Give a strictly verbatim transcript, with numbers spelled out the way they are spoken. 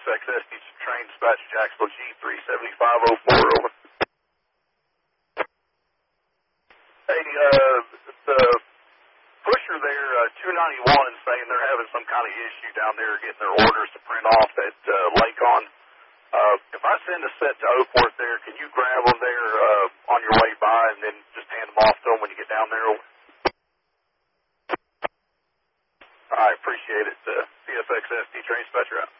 X S D train dispatch Jacksonville G three seventy-five oh four, over. Hey, uh, the pusher there, uh, two ninety-one, is saying they're having some kind of issue down there getting their orders to print off at uh, Lakon. Uh, if I send a set to Oakport there, can you grab them there uh, on your way by and then just hand them off to them when you get down there? I appreciate it. Uh, C F X S D train dispatcher out.